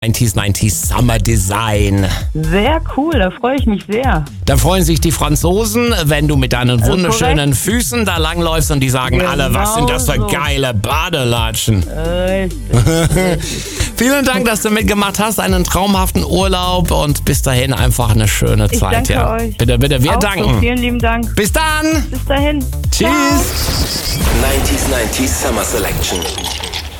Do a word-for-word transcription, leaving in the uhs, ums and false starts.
neunzig neunzig Summer Design. Sehr cool, da freue ich mich sehr. Da freuen sich die Franzosen, wenn du mit deinen Also wunderschönen korrekt. Füßen da langläufst und die sagen Genau alle, was sind das für so. geile Badelatschen. Richtig. Vielen Dank, dass du mitgemacht hast. Einen traumhaften Urlaub und bis dahin einfach eine schöne Ich Zeit. danke ja. euch. Bitte, bitte, wir Auch danken. So, vielen lieben Dank. Bis dann. Bis dahin. Tschüss. Ciao. neunzig neunzig Summer Selection.